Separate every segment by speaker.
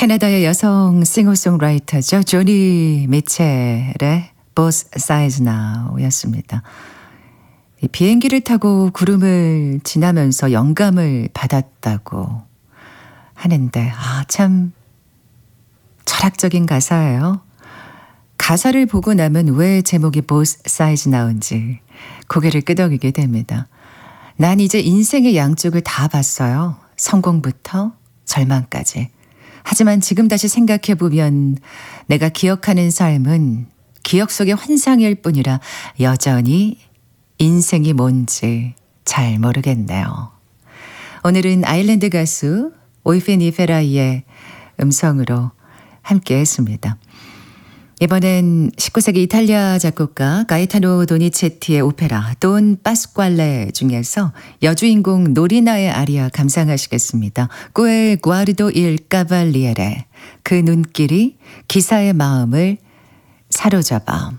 Speaker 1: 캐나다의 여성 싱어송라이터죠. 조니 미첼의 Both Sides Now였습니다. 이 비행기를 타고 구름을 지나면서 영감을 받았다고 하는데 참 철학적인 가사예요. 가사를 보고 나면 왜 제목이 Both Sides Now인지 고개를 끄덕이게 됩니다. 난 이제 인생의 양쪽을 다 봤어요. 성공부터 절망까지. 하지만 지금 다시 생각해보면 내가 기억하는 삶은 기억 속의 환상일 뿐이라 여전히 인생이 뭔지 잘 모르겠네요. 오늘은 아일랜드 가수 오이페니 페라이의 음성으로 함께 했습니다. 이번엔 19세기 이탈리아 작곡가 가에타노 도니체티의 오페라 돈 파스quale 중에서 여주인공 노리나의 아리아 감상하시겠습니다. 꾸엘 구아르도 일 까발리에레 그 눈길이 기사의 마음을 사로잡아.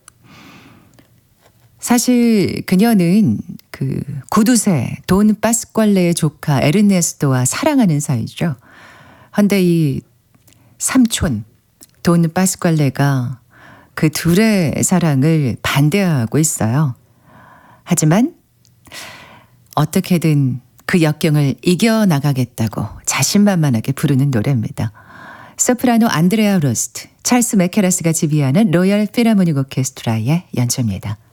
Speaker 1: 사실 그녀는 그 구두쇠 돈 파스quale의 조카 에르네스토와 사랑하는 사이죠. 헌데 이 삼촌 돈 파스quale가 그 둘의 사랑을 반대하고 있어요. 하지만 어떻게든 그 역경을 이겨나가겠다고 자신만만하게 부르는 노래입니다. 소프라노 안드레아 로스트, 찰스 메케라스가 지휘하는 로열 필하모닉 오케스트라의 연주입니다.